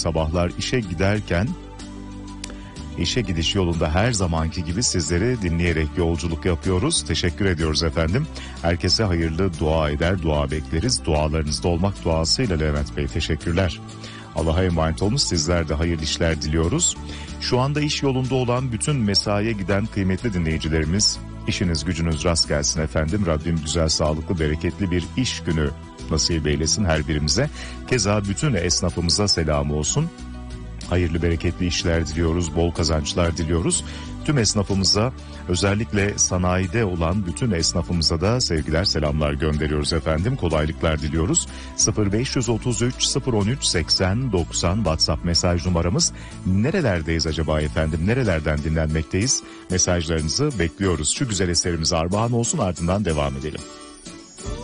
sabahlar. İşe gidiş yolunda her zamanki gibi sizleri dinleyerek yolculuk yapıyoruz. Teşekkür ediyoruz efendim. Herkese hayırlı dua eder, dua bekleriz. Dualarınızda olmak duasıyla Levent Bey, teşekkürler. Allah'a emanet olunuz. Sizler de hayırlı işler diliyoruz. Şu anda iş yolunda olan bütün mesaiye giden kıymetli dinleyicilerimiz, işiniz gücünüz rast gelsin efendim. Rabbim güzel, sağlıklı, bereketli bir iş günü nasip eylesin her birimize. Keza bütün esnafımıza selam olsun. Hayırlı bereketli işler diliyoruz, bol kazançlar diliyoruz. Tüm esnafımıza, özellikle sanayide olan bütün esnafımıza da sevgiler, selamlar gönderiyoruz efendim. Kolaylıklar diliyoruz. 0533 013 80 90 WhatsApp mesaj numaramız. Nerelerdeyiz acaba efendim? Nerelerden dinlenmekteyiz? Mesajlarınızı bekliyoruz. Şu güzel eserimize armağan olsun, ardından devam edelim.